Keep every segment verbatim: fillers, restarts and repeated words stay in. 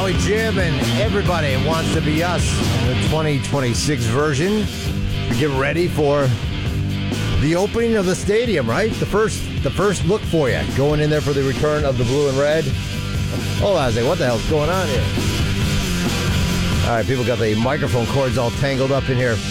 Howie Jim and everybody wants to be us in the twenty twenty-six version. We get ready for the opening of the stadium, right? The first the first look for you. Going in there for the return of the blue and red. Hold on, I was like, what the hell's going on here? All right, people got the microphone cords all tangled up in here.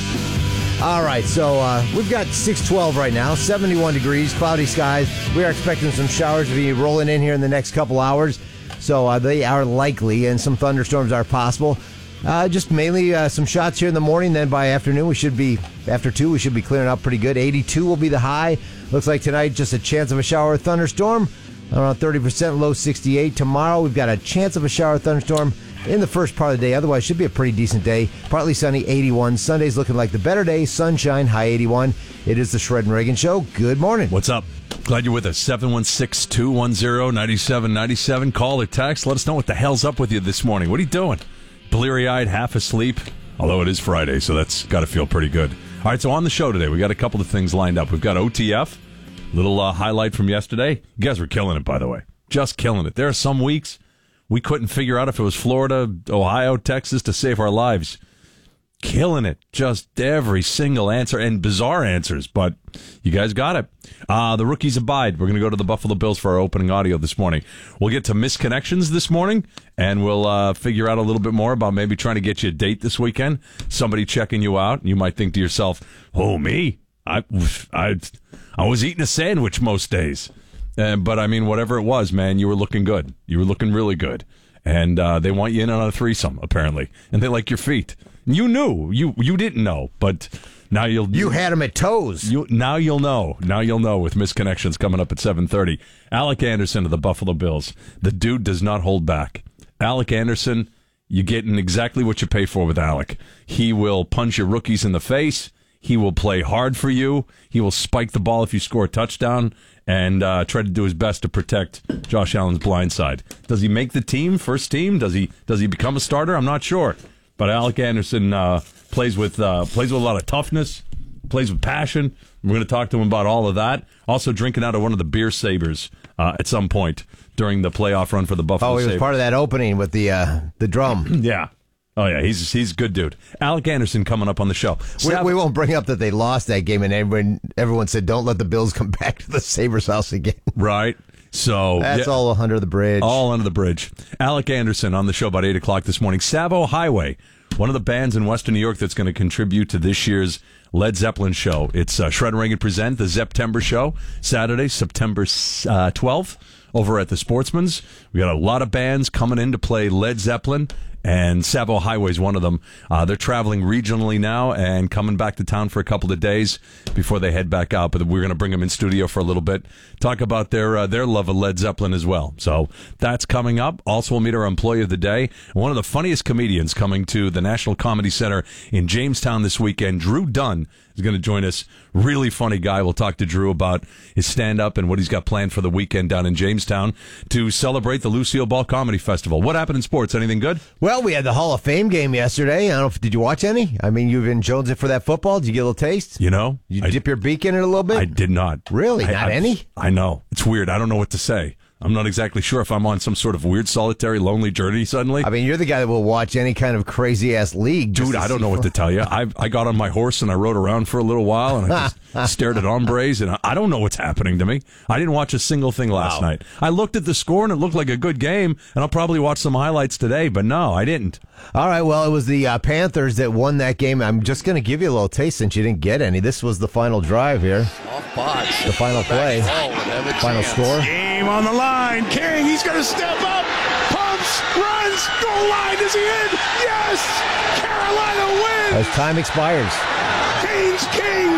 All right, so uh, we've got six twelve right now, seventy-one degrees, cloudy skies. We are expecting some showers to be rolling in here in the next couple hours. So uh, they are likely, and some thunderstorms are possible. Uh, just mainly uh, some shots here in the morning. Then by afternoon, we should be, after two, we should be clearing up pretty good. eighty-two will be the high. Looks like tonight, just a chance of a shower or thunderstorm. Around thirty percent, low sixty-eight. Tomorrow, we've got a chance of a shower or thunderstorm in the first part of the day. Otherwise, should be a pretty decent day. Partly sunny, eighty-one. Sunday's looking like the better day. Sunshine, high eighty-one. It is the Shred and Reagan Show. Good morning. What's up? Glad you're with us. seven one six, two one zero, nine seven nine seven. Call or text. Let us know what the hell's up with you this morning. What are you doing? Bleary-eyed, half asleep? Although it is Friday, so that's got to feel pretty good. All right, so on the show today, we got a couple of things lined up. We've got O T F, little uh, highlight from yesterday. You guys were killing it, by the way. Just killing it. There are some weeks we couldn't figure out if it was Florida, Ohio, Texas to save our lives. Killing it. Just every single answer, and bizarre answers, but you guys got it. Uh, the rookies abide. We're going to go to the Buffalo Bills for our opening audio this morning. We'll get to misconnections this morning, and we'll uh, figure out a little bit more about maybe trying to get you a date this weekend. Somebody checking you out. You might think to yourself, oh, me? I, I, I was eating a sandwich most days. Uh, but, I mean, whatever it was, man, you were looking good. You were looking really good. And uh, they want you in on a threesome, apparently. And they like your feet. You knew. You you didn't know, but now you'll... You had them at toes. You, now you'll know. Now you'll know with Misconnections coming up at seven thirty. Alec Anderson of the Buffalo Bills. The dude does not hold back. Alec Anderson, you're getting exactly what you pay for with Alec. He will punch your rookies in the face. He will play hard for you. He will spike the ball if you score a touchdown and uh, try to do his best to protect Josh Allen's blind side. Does he make the team, first team? Does he Does he become a starter? I'm not sure. But Alec Anderson uh, plays with uh, plays with a lot of toughness, plays with passion. We're going to talk to him about all of that. Also drinking out of one of the beer sabers uh, at some point during the playoff run for the Buffalo Oh, he was Sabres. part of that opening with the uh, the drum. Yeah. Oh, yeah, he's he's a good dude. Alec Anderson coming up on the show. We, we won't bring up that they lost that game, and everyone, everyone said, don't let the Bills come back to the Sabres house again. Right. So That's yeah, all under the bridge. All under the bridge. Alec Anderson on the show about eight o'clock this morning. Savo Highway, one of the bands in Western New York that's going to contribute to this year's Led Zeppelin show. It's uh, Shred and Reagan present the September show, Saturday, September uh, twelfth, over at the Sportsman's. We got a lot of bands coming in to play Led Zeppelin, and Savo Highway is one of them. Uh, they're traveling regionally now and coming back to town for a couple of days before they head back out. But we're going to bring them in studio for a little bit, talk about their uh, their love of Led Zeppelin as well. So that's coming up. Also, we'll meet our employee of the day, one of the funniest comedians coming to the National Comedy Center in Jamestown this weekend. Drew Dunn is going to join us. Really funny guy. We'll talk to Drew about his stand-up and what he's got planned for the weekend down in Jamestown to celebrate the Lucille Ball Comedy Festival. What happened in sports? Anything good? Well, we had the Hall of Fame game yesterday. I don't know if, did you watch any? I mean, you've been jonesing for that football. Did you get a little taste? You know? You I, dip your beak in it a little bit? I did not. Really? I, Not I, any? I know. It's weird. I don't know what to say. I'm not exactly sure if I'm on some sort of weird, solitary, lonely journey suddenly. I mean, you're the guy that will watch any kind of crazy-ass league. Dude, I don't know what to tell you. I I got on my horse and I rode around for a little while and I just stared at hombres and I, I don't know what's happening to me. I didn't watch a single thing last Wow. night. I looked at the score and it looked like a good game, and I'll probably watch some highlights today, but no, I didn't. All right, well, it was the uh, Panthers that won that game. I'm just going to give you a little taste since you didn't get any. This was the final drive here. Off botch. The final play. Final score. Game on the line. King, he's going to step up. Pumps, runs, goal line. Is he in? Yes! Carolina wins! As time expires. Kane's king.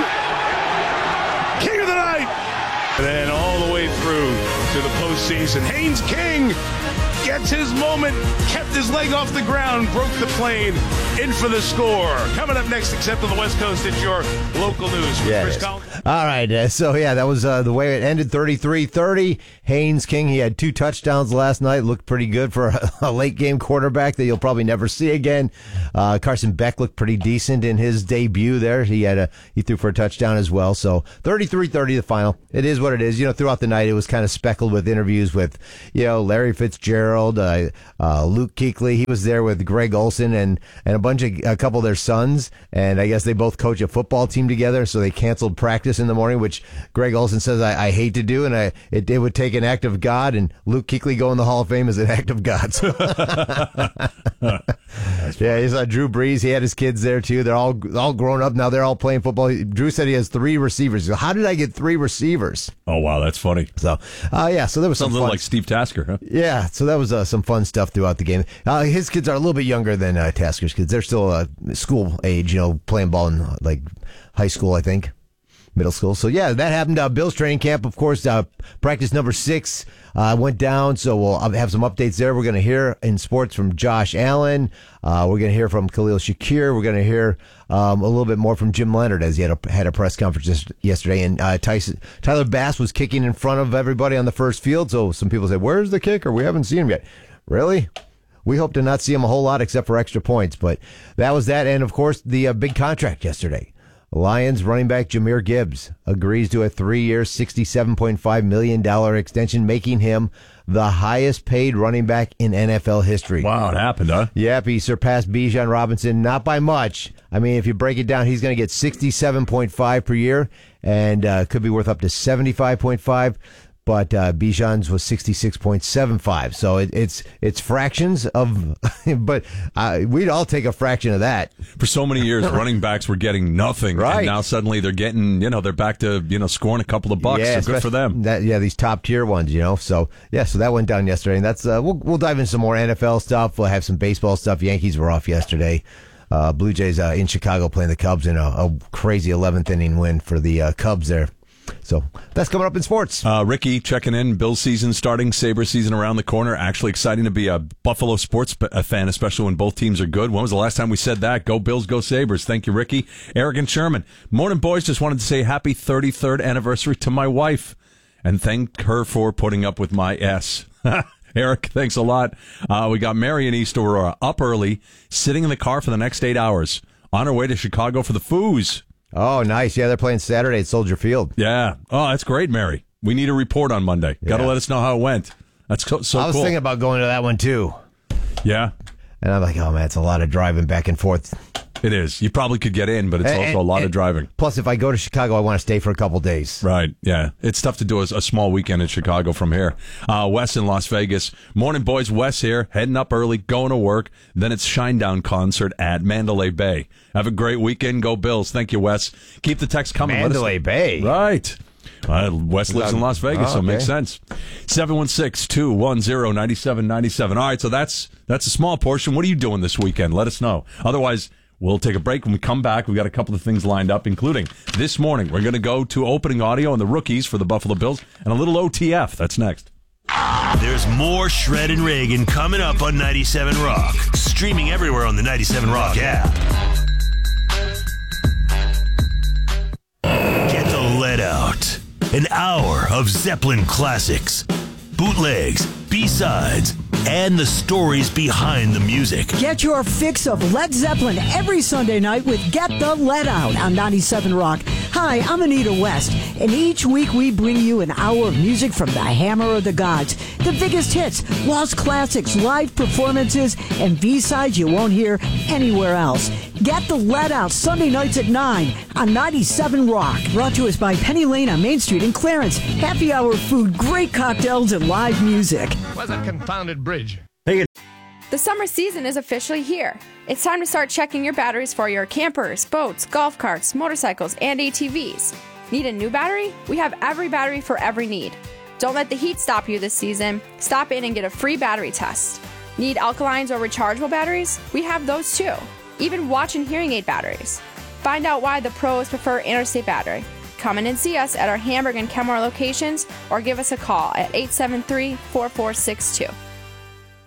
King of the night. And then all the way through to the postseason. Haynes King gets his moment, kept his leg off the ground, broke the plane, in for the score. Coming up next, except on the West Coast, it's your local news. With Yeah, Chris it is. Collins. All right, uh, so yeah, that was uh, the way it ended, thirty-three thirty. Haynes King, he had two touchdowns last night, looked pretty good for a, a late-game quarterback that you'll probably never see again. Uh, Carson Beck looked pretty decent in his debut there. He had a he threw for a touchdown as well, so thirty-three thirty the final. It is what it is. You know, throughout the night, it was kind of speculative. sprinkled with interviews with, you know, Larry Fitzgerald, uh, uh, Luke Kuechly. He was there with Greg Olson and, and a bunch of, a couple of their sons. And I guess they both coach a football team together. So they canceled practice in the morning, which Greg Olson says I, I hate to do. And I, it, it would take an act of God, and Luke Kuechly going in the Hall of Fame is an act of God. So. Yeah, he's uh, Drew Brees. He had his kids there too. They're all all grown up now. They're all playing football. Drew said he has three receivers. How did I get three receivers? Oh wow, that's funny. So, uh, yeah, so there was Sounds some a little fun. like Steve Tasker, huh? Yeah, so that was uh, some fun stuff throughout the game. Uh, his kids are a little bit younger than uh, Tasker's kids. They're still uh, school age, you know, playing ball in uh, like high school, I think. Middle school. So, yeah, that happened. Uh, Bills training camp, of course, uh, practice number six uh, went down. So we'll have some updates there. We're going to hear in sports from Josh Allen. Uh, we're going to hear from Khalil Shakir. We're going to hear um, a little bit more from Jim Leonard as he had a, had a press conference this, yesterday. And uh, Tyson, Tyler Bass was kicking in front of everybody on the first field. So some people say, where's the kicker? We haven't seen him yet. Really? We hope to not see him a whole lot except for extra points. But that was that. And, of course, the uh, big contract yesterday. Lions running back Jahmyr Gibbs agrees to a three-year, sixty-seven point five million dollars extension, making him the highest-paid running back in N F L history. Wow, it happened, huh? Yep, he surpassed Bijan Robinson, not by much. I mean, if you break it down, he's going to get sixty-seven point five per year, and uh, could be worth up to seventy-five point five. But uh, Bijan's was sixty-six point seven five, so it, it's it's fractions of. But uh, we'd all take a fraction of that. For so many years, running backs were getting nothing, right? And now suddenly they're getting, you know, they're back to, you know, scoring a couple of bucks. Yeah, so good for them. That, yeah, these top tier ones, you know. So yeah, so that went down yesterday, and that's uh, we'll we'll dive into some more N F L stuff. We'll have some baseball stuff. Yankees were off yesterday. Uh, Blue Jays uh, in Chicago playing the Cubs in a, a crazy eleventh inning win for the uh, Cubs there. So that's coming up in sports. Uh, Ricky checking in. Bills season starting. Sabre season around the corner. Actually exciting to be a Buffalo sports a fan, especially when both teams are good. When was the last time we said that? Go Bills, go Sabres. Thank you, Ricky. Eric and Sherman. Morning, boys. Just wanted to say happy thirty-third anniversary to my wife and thank her for putting up with my S. Eric, thanks a lot. Uh, we got Mary and East Aurora up early, sitting in the car for the next eight hours, on our way to Chicago for the Foos. Oh, nice. Yeah, they're playing Saturday at Soldier Field. Yeah. Oh, that's great, Mary. We need a report on Monday. Yeah. Got to let us know how it went. That's so, so cool. I was cool. thinking about going to that one, too. Yeah. And I'm like, oh, man, it's a lot of driving back and forth. It is. You probably could get in, but it's And- also a lot and- of driving. Plus, if I go to Chicago, I want to stay for a couple days. Right. Yeah. It's tough to do a, a small weekend in Chicago from here. Uh, Wes in Las Vegas. Morning, boys. Wes here. Heading up early, going to work. Then it's Shinedown concert at Mandalay Bay. Have a great weekend. Go Bills. Thank you, Wes. Keep the text coming. Let us- Mandalay Bay. Right. Uh, Wes lives in Las Vegas, Oh, so it okay. makes sense. seven one six, two one zero, nine seven nine seven. All right, so that's that's a small portion. What are you doing this weekend? Let us know. Otherwise, we'll take a break. When we come back, we've got a couple of things lined up, including this morning. We're going to go to opening audio and the rookies for the Buffalo Bills and a little O T F. That's next. There's more Shred and Reagan coming up on ninety-seven Rock. Streaming everywhere on the ninety-seven Rock app. Get the lead out. An hour of Zeppelin classics, bootlegs, B-sides, and the stories behind the music. Get your fix of Led Zeppelin every Sunday night with Get the Lead Out on ninety-seven Rock. Hi, I'm Anita West, and each week we bring you an hour of music from the Hammer of the Gods. The biggest hits, lost classics, live performances, and B-sides you won't hear anywhere else. Get the Lead Out Sunday nights at nine on ninety-seven Rock. Brought to us by Penny Lane on Main Street in Clarence. Happy hour food, great cocktails, and live music. Where's that confounded bridge? The summer season is officially here. It's time to start checking your batteries for your campers, boats, golf carts, motorcycles, and A T Vs. Need a new battery? We have every battery for every need. Don't let the heat stop you this season. Stop in and get a free battery test. Need alkalines or rechargeable batteries? We have those too. Even watch and hearing aid batteries. Find out why the pros prefer Interstate Battery. Come in and see us at our Hamburg and Kenmore locations or give us a call at eight seven three, four four six two.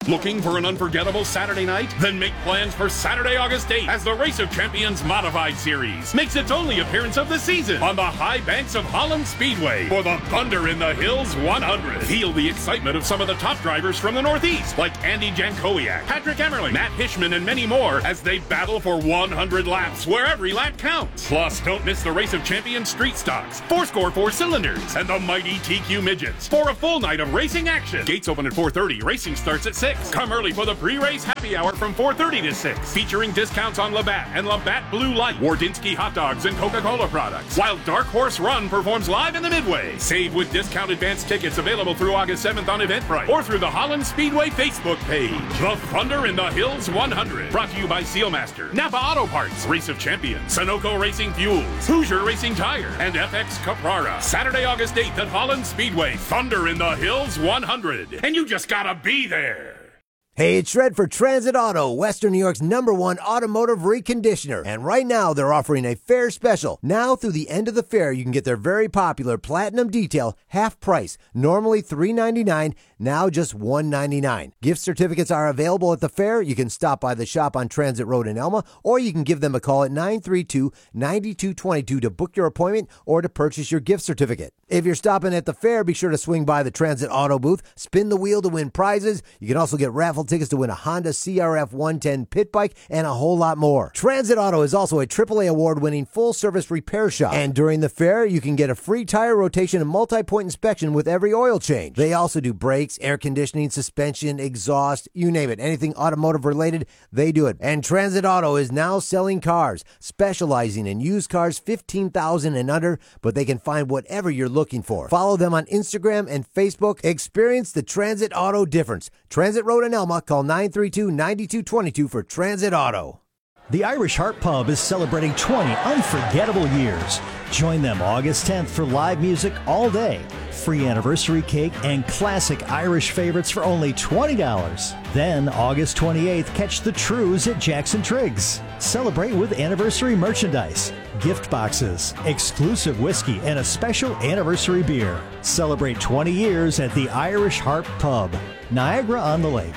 Looking for an unforgettable Saturday night? Then make plans for Saturday, August eighth as the Race of Champions Modified Series makes its only appearance of the season on the high banks of Holland Speedway for the Thunder in the Hills one hundred. Feel the excitement of some of the top drivers from the Northeast like Andy Jankowiak, Patrick Emmerling, Matt Hishman, and many more as they battle for one hundred laps where every lap counts. Plus, don't miss the Race of Champions Street Stocks, four score four cylinders, and the mighty T Q Midgets for a full night of racing action. Gates open at four thirty. Racing starts at six. Come early for the pre-race happy hour from four thirty to six, featuring discounts on Labatt and Labatt Blue Light, Wardinsky hot dogs, and Coca-Cola products, while Dark Horse Run performs live in the Midway. Save with discount advance tickets available through August seventh on Eventbrite or through the Holland Speedway Facebook page. The Thunder in the Hills one hundred, brought to you by Sealmaster, Napa Auto Parts, Race of Champions, Sunoco Racing Fuels, Hoosier Racing Tire, and F X Caprara. Saturday, August eighth at Holland Speedway. Thunder in the Hills one hundred. And you just gotta be there. Hey, it's Shred for Transit Auto, Western New York's number one automotive reconditioner. And right now, they're offering a fair special. Now through the end of the fair, you can get their very popular Platinum Detail half price. Normally three ninety-nine, now just one ninety-nine. Gift certificates are available at the fair. You can stop by the shop on Transit Road in Elma, or you can give them a call at nine three two, nine two two two to book your appointment or to purchase your gift certificate. If you're stopping at the fair, be sure to swing by the Transit Auto booth, spin the wheel to win prizes. You can also get raffle tickets to win a Honda C R F one ten pit bike and a whole lot more. Transit Auto is also a triple A award-winning full-service repair shop. And during the fair, you can get a free tire rotation and multi-point inspection with every oil change. They also do brakes, air conditioning, suspension, exhaust, you name it. Anything automotive-related, they do it. And Transit Auto is now selling cars, specializing in used cars fifteen thousand dollars and under, but they can find whatever you're looking for. Follow them on Instagram and Facebook. Experience the Transit Auto difference. Transit Road in Elma. Call nine three two, nine two two two for Transit Auto. The Irish Heart Pub is celebrating twenty unforgettable years. Join them August tenth for live music all day, free anniversary cake, and classic Irish favorites for only twenty dollars. Then August twenty-eighth, catch the Trues at Jackson Triggs. Celebrate with anniversary merchandise, gift boxes, exclusive whiskey, and a special anniversary beer. Celebrate twenty years at the Irish Heart Pub, Niagara-on-the-Lake.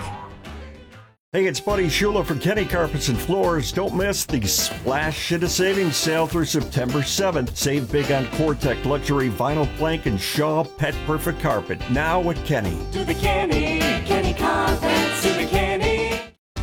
Hey, it's Buddy Shula for Kenny Carpets and Floors. Don't miss the Splash Shit of Savings sale through September seventh. Save big on Cortec Luxury Vinyl Plank and Shaw Pet Perfect Carpet. Now at Kenny. To the Kenny, Kenny Carpets, to the Kenny.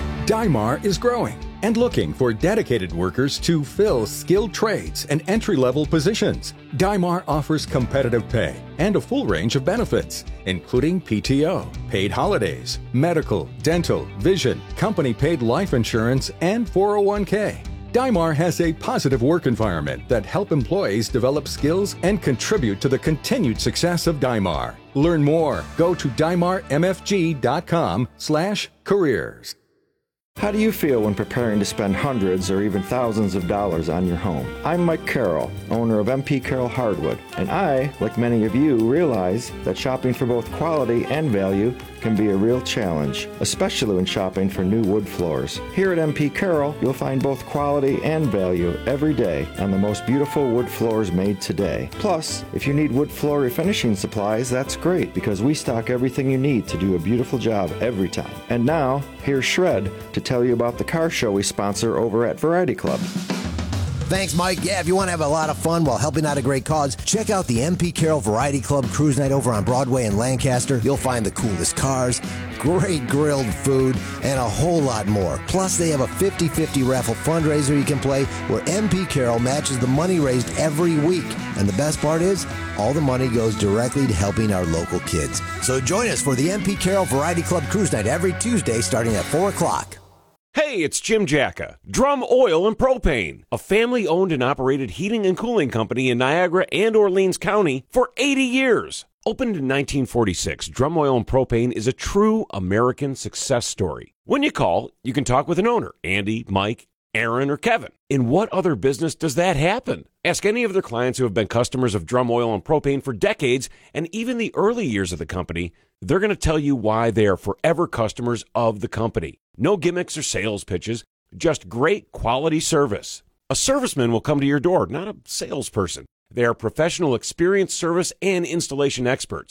Dymar is growing and looking for dedicated workers to fill skilled trades and entry-level positions. Dymar offers competitive pay and a full range of benefits, including P T O, paid holidays, medical, dental, vision, company-paid life insurance, and four oh one k. Dymar has a positive work environment that help employees develop skills and contribute to the continued success of Dymar. Learn more. Go to dymar m f g dot com slash careers. How do you feel when preparing to spend hundreds or even thousands of dollars on your home? I'm Mike Carroll, owner of M P Carroll Hardwood, and I, like many of you, realize that shopping for both quality and value can be a real challenge, especially when shopping for new wood floors. Here at M P Carroll, you'll find both quality and value every day on the most beautiful wood floors made today. Plus, if you need wood floor refinishing supplies, that's great because we stock everything you need to do a beautiful job every time. And now, here's Shred to tell you about the car show we sponsor over at Variety Club. Thanks, Mike. Yeah, if you want to have a lot of fun while helping out a great cause, check out the M P Carroll Variety Club Cruise Night over on Broadway in Lancaster. You'll find the coolest cars, great grilled food, and a whole lot more. Plus, they have a fifty fifty raffle fundraiser you can play where M P Carroll matches the money raised every week. And the best part is, all the money goes directly to helping our local kids. So join us for the M P Carroll Variety Club Cruise Night every Tuesday starting at four o'clock. Hey, it's Jim Jacka, Drum Oil and Propane, a family-owned and operated heating and cooling company in Niagara and Orleans County for eighty years. Opened in nineteen forty-six, Drum Oil and Propane is a true American success story. When you call, you can talk with an owner, Andy, Mike, Aaron, or Kevin. In what other business does that happen? Ask any of their clients who have been customers of Drum Oil and Propane for decades, and even the early years of the company, they're going to tell you why they are forever customers of the company. No gimmicks or sales pitches, just great quality service. A serviceman will come to your door, not a salesperson. They are professional, experienced service and installation experts.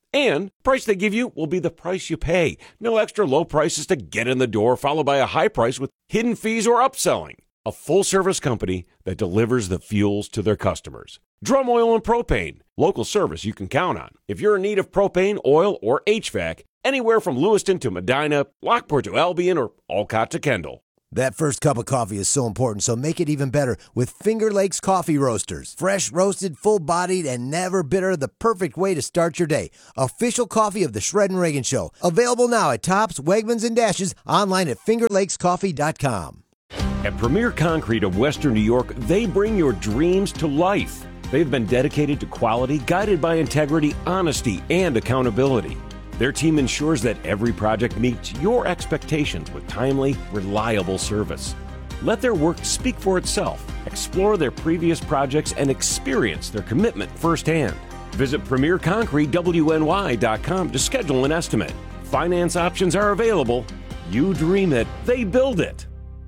And the price they give you will be the price you pay. No extra low prices to get in the door, followed by a high price with hidden fees or upselling. A full-service company that delivers the fuels to their customers. Drum Oil and Propane, local service you can count on. If you're in need of propane, oil, or H V A C, anywhere from Lewiston to Medina, Lockport to Albion, or Olcott to Kendall. That first cup of coffee is so important, so make it even better with Finger Lakes Coffee Roasters. Fresh, roasted, full-bodied, and never bitter, the perfect way to start your day. Official coffee of the Shred and Reagan Show. Available now at Tops, Wegmans, and Dashes, online at finger lakes coffee dot com. At Premier Concrete of Western New York, they bring your dreams to life. They've been dedicated to quality, guided by integrity, honesty, and accountability. Their team ensures that every project meets your expectations with timely, reliable service. Let their work speak for itself. Explore their previous projects and experience their commitment firsthand. Visit premier concrete w n y dot com to schedule an estimate. Finance options are available. You dream it, they build it.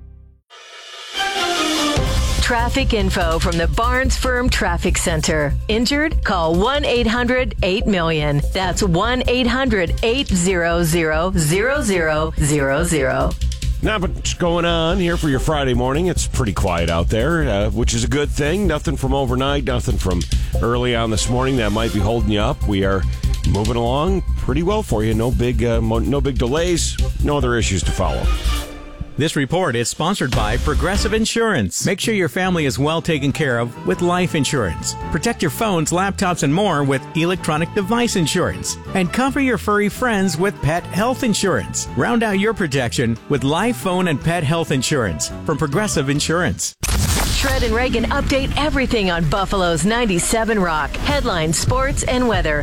Traffic info from the Barnes Firm Traffic Center. Injured? Call one eight hundred eight million. That's one eight hundred eight hundred zero zero zero zero. Not much going on here for your Friday morning. It's pretty quiet out there, uh, which is a good thing. Nothing from overnight, nothing from early on this morning that might be holding you up. We are moving along pretty well for you. No big, uh, mo- no big delays, no other issues to follow. This report is sponsored by Progressive Insurance. Make sure your family is well taken care of with life insurance. Protect your phones, laptops, and more with electronic device insurance. And cover your furry friends with pet health insurance. Round out your protection with life, phone, and pet health insurance from Progressive Insurance. Shred and Reagan update everything on Buffalo's ninety-seven Rock. Headlines, sports, and weather.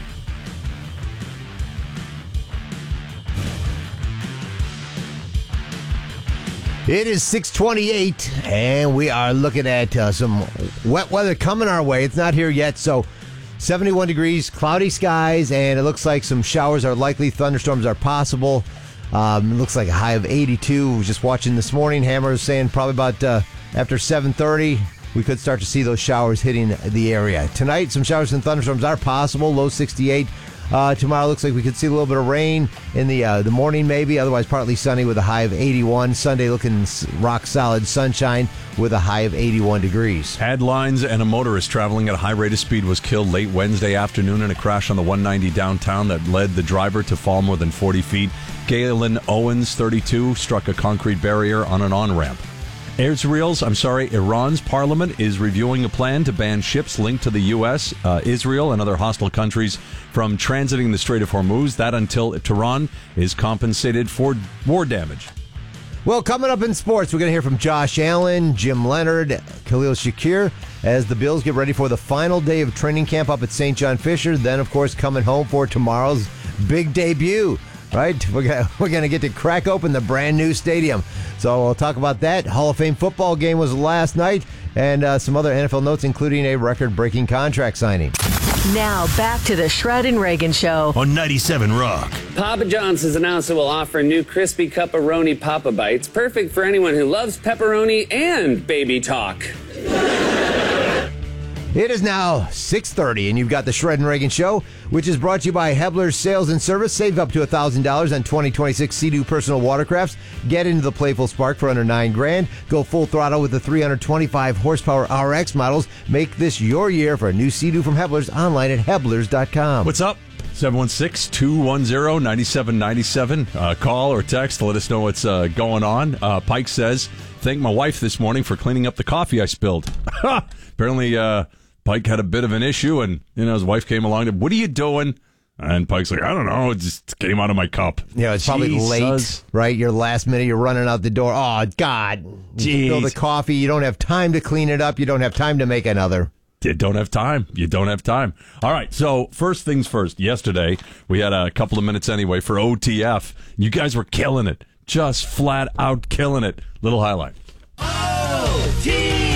It is six twenty-eight, and we are looking at uh, some wet weather coming our way. It's not here yet, so seventy-one degrees, cloudy skies, and it looks like some showers are likely. Thunderstorms are possible. Um, it looks like a high of eighty-two. I was just watching this morning. Hammer was saying probably about uh, after seven thirty, we could start to see those showers hitting the area. Tonight, some showers and thunderstorms are possible, low sixty-eight. Uh, tomorrow looks like we could see a little bit of rain in the uh, the morning maybe, otherwise partly sunny with a high of eighty-one. Sunday looking rock solid sunshine with a high of eighty-one degrees. Headlines: and a motorist traveling at a high rate of speed was killed late Wednesday afternoon in a crash on the one ninety downtown that led the driver to fall more than forty feet. Galen Owens, thirty-two, struck a concrete barrier on an on-ramp. Israel's, I'm sorry, Iran's parliament is reviewing a plan to ban ships linked to the U S, uh, Israel, and other hostile countries from transiting the Strait of Hormuz. That until Tehran is compensated for war damage. Well, coming up in sports, we're going to hear from Josh Allen, Jim Leonard, Khalil Shakir as the Bills get ready for the final day of training camp up at Saint John Fisher. Then, of course, coming home for tomorrow's big debut. Right? We're gonna, we're going to get to crack open the brand new stadium. So we'll talk about that. Hall of Fame football game was last night, and uh, some other N F L notes, including a record-breaking contract signing. Now back to the Shred and Reagan Show on ninety-seven Rock. Papa John's has announced it will offer new crispy Cup-A-Roni Papa Bites, perfect for anyone who loves pepperoni and baby talk. It is now six thirty, and you've got the Shred and Reagan Show, which is brought to you by Hebler's Sales and Service. Save up to one thousand dollars on twenty twenty-six Sea-Doo personal watercrafts. Get into the playful spark for under nine grand. Go full throttle with the three hundred twenty-five horsepower R X models. Make this your year for a new Sea-Doo from Hebler's online at Hebler's dot com. What's up? seven one six, two one zero, nine seven nine seven. Uh, call or text to let us know what's uh, going on. Uh, Pike says, thank my wife this morning for cleaning up the coffee I spilled. Apparently, uh, Pike had a bit of an issue, and you know his wife came along to, what are you doing? And Pike's like, I don't know, it just came out of my cup. Yeah, it's probably Jesus. late, right? Your last minute, you're running out the door. Oh, God. You spill the coffee. You don't have time to clean it up. You don't have time to make another. You don't have time. You don't have time. All right, so first things first. Yesterday, we had a couple of minutes anyway for O T F. You guys were killing it. Just flat out killing it. Little highlight. O T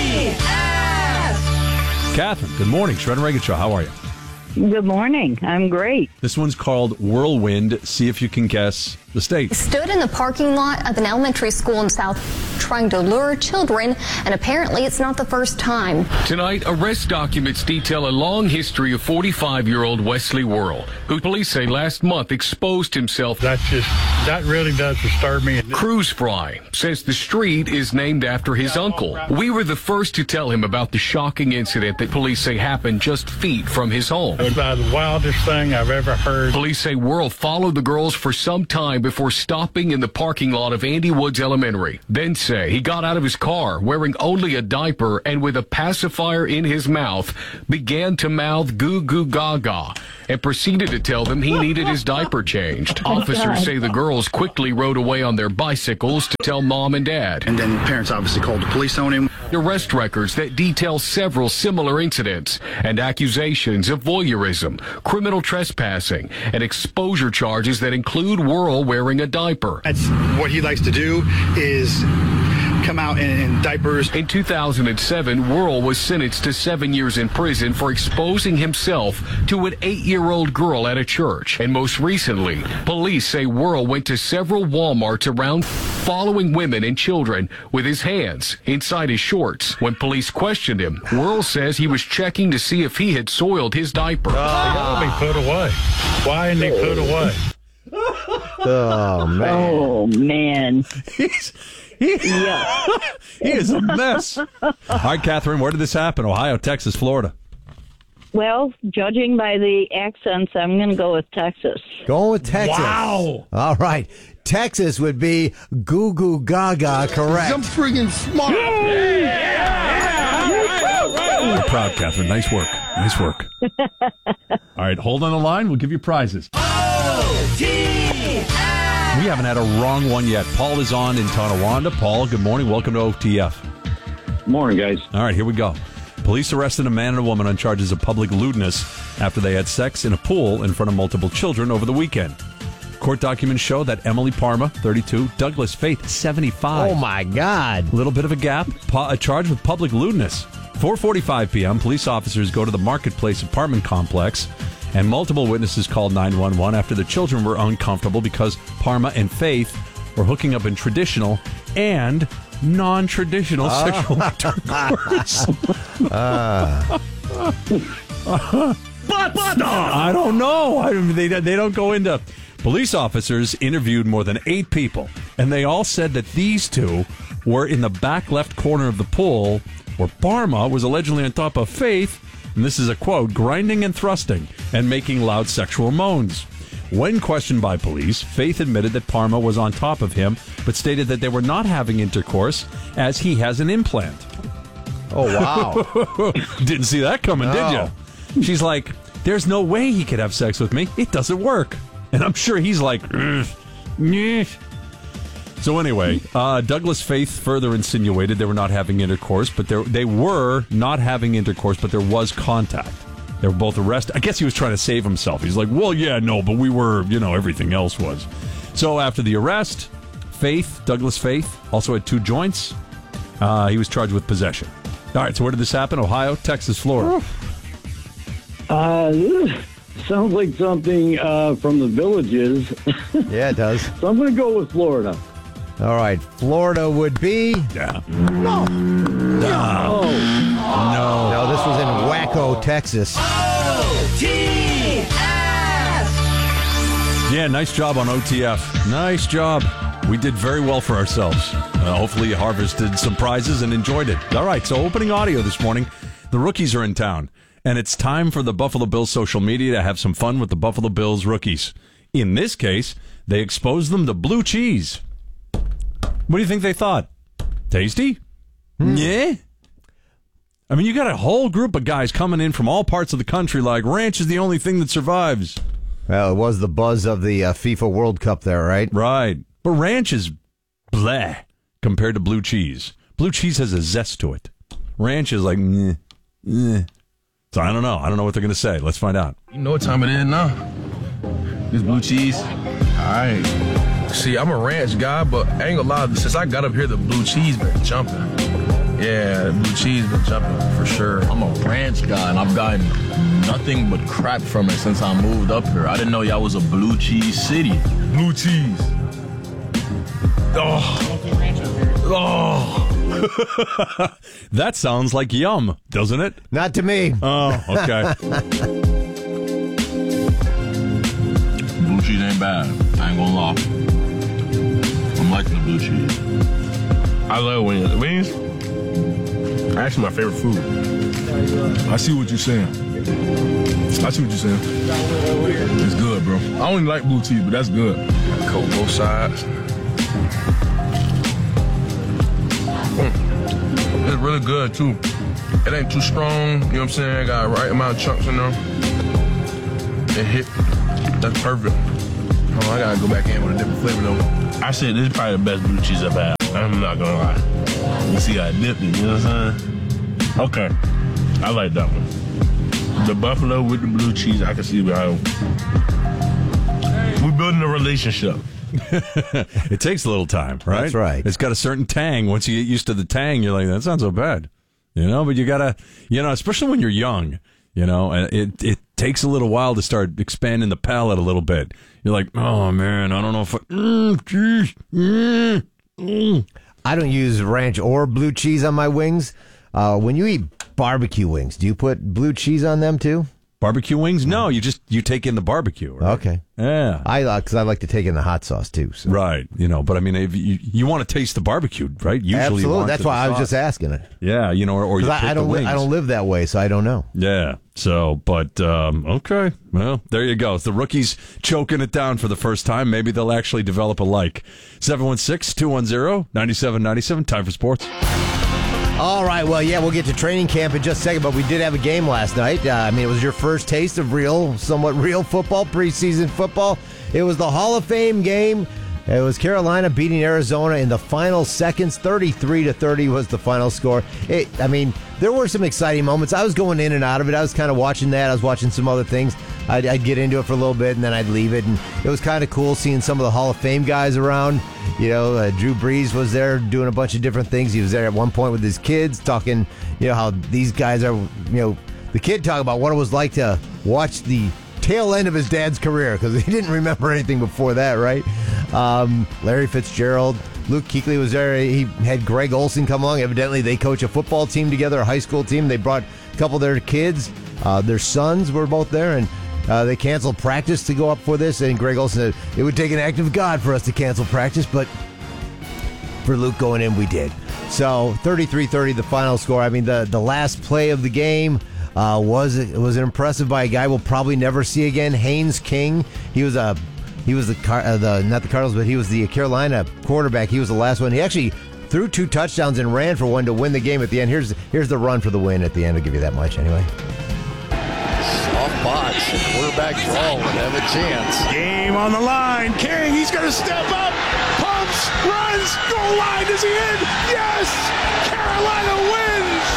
F! Catherine, good morning. Shred and Reagan Show. How are you? Good morning. I'm great. This one's called Whirlwind. See if you can guess the state. Stood in the parking lot of an elementary school in South trying to lure children, and apparently it's not the first time. Tonight, arrest documents detail a long history of forty-five-year-old Wesley Worrell, who police say last month exposed himself. That's just, that really does disturb me. Cruz Fry says the street is named after his uncle. We were the first to tell him about the shocking incident that police say happened just feet from his home. It was about the wildest thing I've ever heard. Police say Worrell followed the girls for some time before stopping in the parking lot of Andy Woods Elementary. Then say he got out of his car wearing only a diaper and with a pacifier in his mouth began to mouth goo goo gaga and proceeded to tell them he needed his diaper changed. Officers say the girls quickly rode away on their bicycles to tell mom and dad. And then parents obviously called the police on him. Arrest records that detail several similar incidents and accusations of voyeurism, criminal trespassing, and exposure charges that include Worrell wearing a diaper. That's what he likes to do, is come out in, in diapers. In two thousand seven, Worrell was sentenced to seven years in prison for exposing himself to an eight-year-old girl at a church. And most recently, police say Worrell went to several Walmarts around following women and children with his hands inside his shorts. When police questioned him, Worrell says he was checking to see if he had soiled his diaper. They gotta be put away. Why ain't they put away? Oh, man. Oh, man. He's, he, yeah. he is a mess. All right, Catherine, where did this happen? Ohio, Texas, Florida? Well, judging by the accents, I'm going to go with Texas. Going with Texas. Wow. All right. Texas would be goo goo gaga, correct. I'm friggin' smart. Yeah, yeah, yeah. We're proud, Catherine. Nice work. Nice work. All right, hold on the line. We'll give you prizes. O T F. We haven't had a wrong one yet. Paul is on in Tonawanda. Paul, good morning. Welcome to O T F. Morning, guys. All right, here we go. Police arrested a man and a woman on charges of public lewdness after they had sex in a pool in front of multiple children over the weekend. Court documents show that Emily Parma, thirty-two, Douglas Faith, seventy-five. Oh, my God. A little bit of a gap. Pa- a charge with public lewdness. four forty-five p.m., police officers go to the Marketplace apartment complex, and multiple witnesses called nine one one after the children were uncomfortable because Parma and Faith were hooking up in traditional and non-traditional Oh. sexual intercourse. Ah. But I don't know. I, they, they don't go into... Police officers interviewed more than eight people, and they all said that these two were in the back left corner of the pool where Parma was allegedly on top of Faith, and this is a quote, grinding and thrusting and making loud sexual moans. When questioned by police, Faith admitted that Parma was on top of him, but stated that they were not having intercourse as he has an implant. Oh, wow. Didn't see that coming, No. did you? She's like, there's no way he could have sex with me. It doesn't work. And I'm sure he's like, "Ugh, nyeh." So anyway, uh, Douglas Faith further insinuated they were not having intercourse, but there, they were not having intercourse, but there was contact. They were both arrested. I guess he was trying to save himself. He's like, well, yeah, no, but we were, you know, everything else was. So after the arrest, Faith, Douglas Faith, also had two joints. Uh, he was charged with possession. All right, so where did this happen? Ohio, Texas, Florida? Uh, sounds like something uh, from the Villages. Yeah, it does. So I'm going to go with Florida. All right. Florida would be... Yeah. No. No. No. No, this was in Waco, Texas. O T F. Yeah, nice job on O T F. Nice job. We did very well for ourselves. Uh, hopefully you harvested some prizes and enjoyed it. All right, so opening audio this morning. The rookies are in town, and it's time for the Buffalo Bills social media to have some fun with the Buffalo Bills rookies. In this case, they exposed them to blue cheese. What do you think they thought? Tasty? Hmm. Yeah? I mean, you got a whole group of guys coming in from all parts of the country like ranch is the only thing that survives. Well, it was the buzz of the uh, FIFA World Cup there, right? Right. But ranch is bleh compared to blue cheese. Blue cheese has a zest to it. Ranch is like, meh, meh. So I don't know. I don't know what they're going to say. Let's find out. You know what time it is now? This blue cheese. All right. See, I'm a ranch guy, but I ain't gonna lie. Since I got up here, the blue cheese been jumping. Yeah, blue cheese been jumping for sure. I'm a ranch guy, and I've gotten nothing but crap from it since I moved up here. I didn't know y'all was a blue cheese city. Blue cheese. Oh. Oh. That sounds like yum, doesn't it? Not to me. Oh, okay. Blue cheese ain't bad. I ain't gonna lie. I'm liking the blue cheese. I love wings. Wings, actually my favorite food. I see what you're saying. I see what you're saying. It's good, bro. I only like blue cheese, but that's good. Coat both sides. Mm. It's really good, too. It ain't too strong, you know what I'm saying? Got the right amount of chunks in there. It hit. That's perfect. Oh, I gotta go back in with a different flavor, though. I said this is probably the best blue cheese I've had. I'm not gonna lie. You see, I dipped it, you know what I'm saying? Okay. I like that one. The buffalo with the blue cheese, I can see how we're building a relationship. It takes a little time, right? That's right. It's got a certain tang. Once you get used to the tang, you're like, that sounds so bad. You know, but you gotta, you know, especially when you're young, you know, and it, it takes a little while to start expanding the palate a little bit. You're like, oh man, I don't know if I, mm, geez, mm, mm. I don't use ranch or blue cheese on my wings. Uh, when you eat barbecue wings, do you put blue cheese on them too? Barbecue wings? No, you just you take in the barbecue. Right? Okay. Yeah. I because I like to take in the hot sauce too. So. Right. You know, but I mean, if you you want to taste the barbecue, right? Usually, absolutely. You want That's the why I was sauce. just asking it. Yeah. You know, or, or you I, pick I don't the li- wings. I don't live that way, so I don't know. Yeah. So, but um, okay. Well, there you go. The rookies choking it down for the first time. Maybe they'll actually develop a like. seven one six, two one zero, nine seven nine seven. Time for sports. All right, well, yeah, we'll get to training camp in just a second, but we did have a game last night. Uh, I mean, it was your first taste of real, somewhat real football, preseason football. It was the Hall of Fame game. It was Carolina beating Arizona in the final seconds. thirty-three to thirty was the final score. It, I mean, there were some exciting moments. I was going in and out of it. I was kind of watching that. I was watching some other things. I'd, I'd get into it for a little bit, and then I'd leave it. And it was kind of cool seeing some of the Hall of Fame guys around. You know, uh, Drew Brees was there doing a bunch of different things. He was there at one point with his kids talking, you know, how these guys are, you know, the kid talking about what it was like to watch the tail end of his dad's career because he didn't remember anything before that, right? Um, Larry Fitzgerald, Luke Kuechly was there. He had Greg Olson come along. Evidently, they coach a football team together, a high school team. They brought a couple of their kids. Uh, their sons were both there, and uh, they canceled practice to go up for this. And Greg Olson said, it would take an act of God for us to cancel practice, but for Luke going in, we did. So thirty-three thirty, the final score. I mean, the, the last play of the game uh, was was impressive by a guy we'll probably never see again, Haynes King. He was a he was the uh, the not the Cardinals, but he was the Carolina quarterback. He was the last one. He actually threw two touchdowns and ran for one to win the game at the end. Here's here's the run for the win at the end. I'll give you that much anyway. Soft box. Quarterback draw would have a chance. Game on the line. King, he's going to step up. Pumps, runs, goal line. Is he in? Yes! Carolina wins!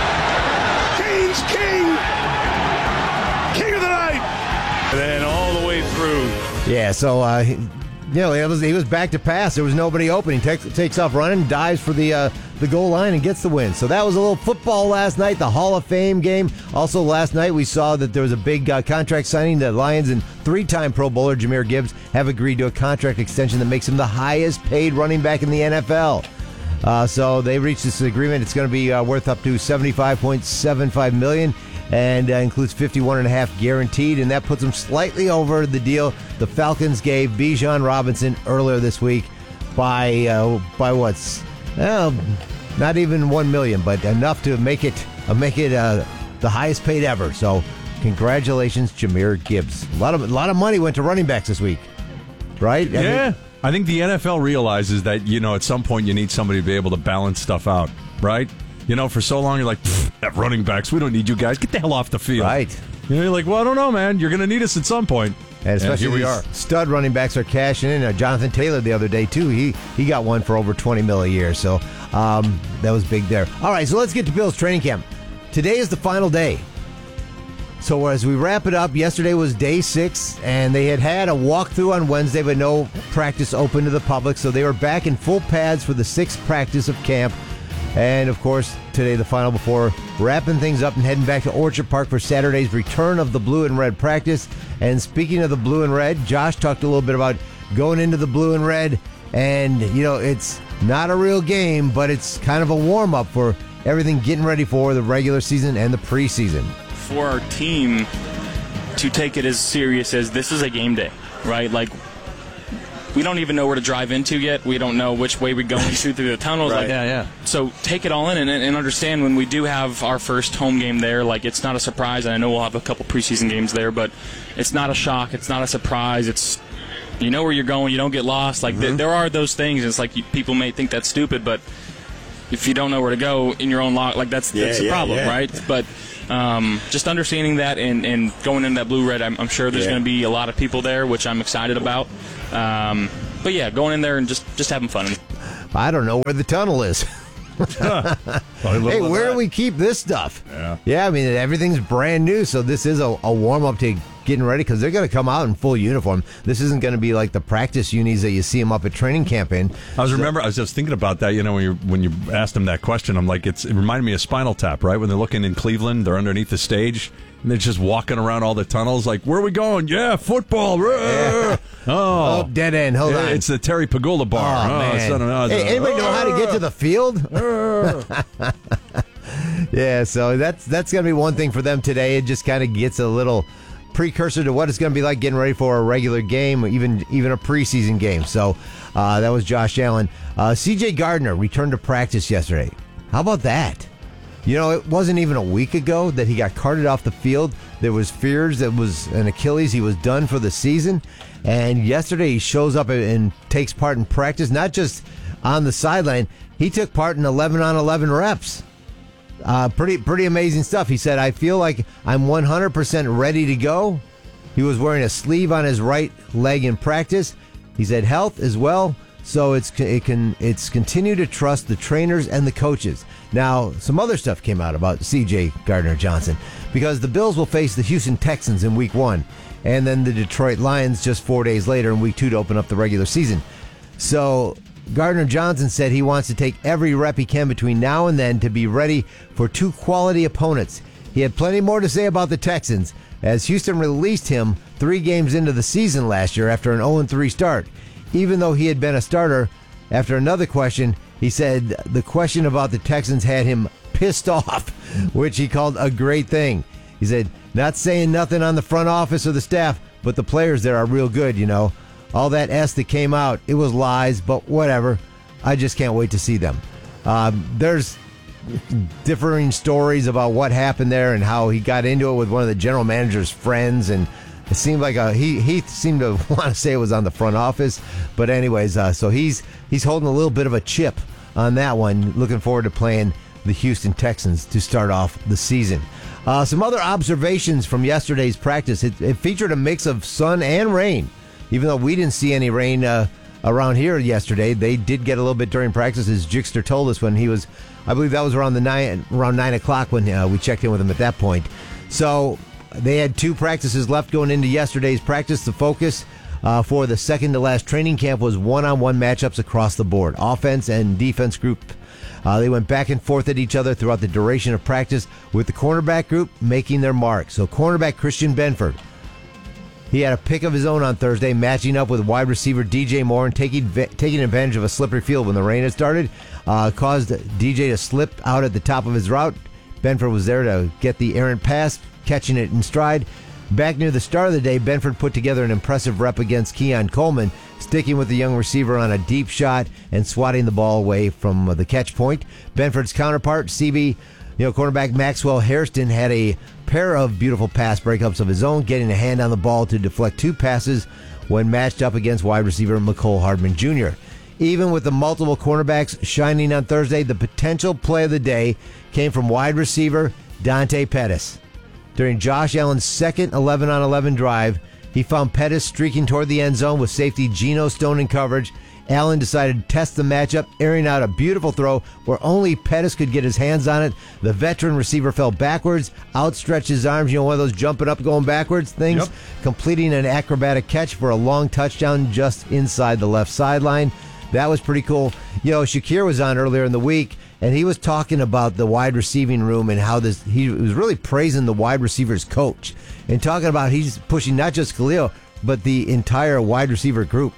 Haynes King. King of the night. And then all the way through. Yeah, so, uh, he, you know, it was, he was back to pass. There was nobody open. He takes, takes off running, dives for the uh, the goal line, and gets the win. So that was a little football last night, the Hall of Fame game. Also last night we saw that there was a big uh, contract signing. The Lions and three-time Pro Bowler Jahmyr Gibbs have agreed to a contract extension that makes him the highest-paid running back in the N F L. Uh, so they reached this agreement. It's going to be uh, worth up to seventy-five point seven five million dollars. And uh, includes fifty-one and a half guaranteed, and that puts them slightly over the deal the Falcons gave Bijan Robinson earlier this week by uh, by what's well, not even one million, but enough to make it uh, make it uh, the highest paid ever. So, congratulations, Jahmyr Gibbs. A lot of a lot of money went to running backs this week, right? I Yeah, mean, I think the N F L realizes that, you know, at some point you need somebody to be able to balance stuff out, right? You know, for so long you're like, that running backs, we don't need you guys. Get the hell off the field. Right. You know, you're like, well, I don't know, man. You're going to need us at some point. And especially and here we these are. stud running backs are cashing in. Uh, Jonathan Taylor the other day, too. He he got one for over twenty mil a year. So um, that was big there. All right, so let's get to Bills training camp. Today is the final day. So as we wrap it up, yesterday was day six, and they had had a walkthrough on Wednesday, but no practice open to the public. So they were back in full pads for the sixth practice of camp. And, of course, today the final before wrapping things up and heading back to Orchard Park for Saturday's return of the blue and red practice. And speaking of the blue and red, Josh talked a little bit about going into the blue and red. And, you know, it's not a real game, but it's kind of a warm-up for everything getting ready for the regular season and the preseason. For our team to take it as serious as this is a game day, right? Like, we don't even know where to drive into yet. We don't know which way we're going to through the tunnels. Right. Like, Yeah, yeah. So take it all in and, and understand when we do have our first home game there, like, it's not a surprise. And I know we'll have a couple preseason games there, but it's not a shock. It's not a surprise. It's, you know where you're going. You don't get lost. Like, mm-hmm. th- there are those things. It's like you, people may think that's stupid, but if you don't know where to go in your own lot, like, that's, yeah, that's a yeah, problem, yeah. right? But um, just understanding that and, and going into that blue-red, I'm, I'm sure there's Yeah. going to be a lot of people there, which I'm excited about. Um, but, yeah, going in there and just, just having fun. I don't know where the tunnel is. Hey, where do we keep this stuff? Yeah. Yeah, I mean, everything's brand new, so this is a, a warm-up to getting ready because they're going to come out in full uniform. This isn't going to be like the practice unis that you see them up at training camp in. I was So- remember I was just thinking about that. You know, when you when you asked them that question, I'm like, it's it reminded me of Spinal Tap, right? When they're looking in Cleveland, they're underneath the stage and they're just walking around all the tunnels. Like, where are we going? Yeah, football. Yeah. Oh, Oh, dead end. Hold Yeah, on. It's the Terry Pagula bar. Oh, man. son of a- Hey, anybody know how to get to the field? Yeah, so that's that's going to be one thing for them today. It just kind of gets a little precursor to what it's going to be like getting ready for a regular game, or even even a preseason game. So uh, that was Josh Allen. Uh, C J Gardner returned to practice yesterday. How about that? You know, it wasn't even a week ago that he got carted off the field. There was fears that was an Achilles. He was done for the season. And yesterday he shows up and takes part in practice, not just on the sideline. He took part in eleven on eleven reps. Uh, pretty pretty amazing stuff. He said, I feel like I'm one hundred percent ready to go. He was wearing a sleeve on his right leg in practice. He said health as well. So it's it can it's continue to trust the trainers and the coaches. Now, some other stuff came out about C J Gardner Johnson because the Bills will face the Houston Texans in week one and then the Detroit Lions just four days later in week two to open up the regular season. So Gardner Johnson said he wants to take every rep he can between now and then to be ready for two quality opponents. He had plenty more to say about the Texans as Houston released him three games into the season last year after an oh and three start. Even though he had been a starter, after another question, he said the question about the Texans had him pissed off, which he called a great thing. He said, not saying nothing on the front office or the staff, but the players there are real good, you know. All that S that came out, it was lies, but whatever. I just can't wait to see them. Um, there's differing stories about what happened there and how he got into it with one of the general manager's friends, and it seemed like a, he he seemed to want to say it was on the front office, but anyways, uh, so he's he's holding a little bit of a chip on that one. Looking forward to playing the Houston Texans to start off the season. Uh, some other observations from yesterday's practice. It, it featured a mix of sun and rain. Even though we didn't see any rain uh, around here yesterday, they did get a little bit during practice, as Jixter told us when he was, I believe that was around the nine, around nine o'clock when uh, we checked in with him at that point. So they had two practices left going into yesterday's practice. The focus uh, for the second to last training camp was one-on-one matchups across the board, offense and defense group. Uh, they went back and forth at each other throughout the duration of practice, with the cornerback group making their mark. So cornerback Christian Benford, he had a pick of his own on Thursday, matching up with wide receiver D J Moore and taking taking advantage of a slippery field when the rain had started. Uh, caused D J to slip out at the top of his route. Benford was there to get the errant pass, catching it in stride. Back near the start of the day, Benford put together an impressive rep against Keon Coleman, sticking with the young receiver on a deep shot and swatting the ball away from the catch point. Benford's counterpart, C B, you know, cornerback Maxwell Hairston, had a pair of beautiful pass breakups of his own, getting a hand on the ball to deflect two passes when matched up against wide receiver Mecole Hardman Junior Even with the multiple cornerbacks shining on Thursday, the potential play of the day came from wide receiver Dante Pettis. During Josh Allen's second eleven on eleven drive, he found Pettis streaking toward the end zone with safety Geno Stone in coverage. Allen decided to test the matchup, airing out a beautiful throw where only Pettis could get his hands on it. The veteran receiver fell backwards, outstretched his arms, you know, one of those jumping up, going backwards things, yep. completing an acrobatic catch for a long touchdown just inside the left sideline. That was pretty cool. You know, Shakir was on earlier in the week, and he was talking about the wide receiving room and how this, he was really praising the wide receivers coach and talking about he's pushing not just Khalil, but the entire wide receiver group.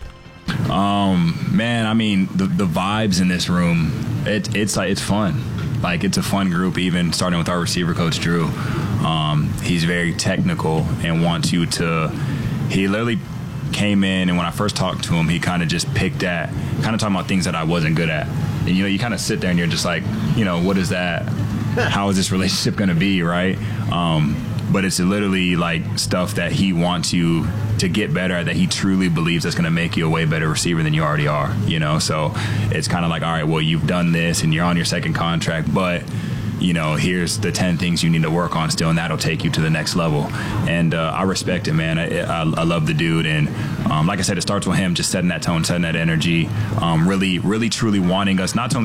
Um, man, I mean, the the vibes in this room, it, it's like it's fun. Like, it's a fun group, even starting with our receiver coach, Drew. Um, he's very technical and wants you to – he literally came in, and when I first talked to him, he kind of just picked at – kind of talking about things that I wasn't good at. And, you know, you kind of sit there and you're just like, you know, what is that? How is this relationship going to be, right? Um, but it's literally, like, stuff that he wants you to get better at, that he truly believes that's going to make you a way better receiver than you already are, you know? So it's kind of like, all right, well, you've done this and you're on your second contract, but – you know, here's the ten things you need to work on still, and that'll take you to the next level. And uh, I respect it, man. I, I, I love the dude. And um, like I said, it starts with him just setting that tone, setting that energy, um, really, really, truly wanting us not to only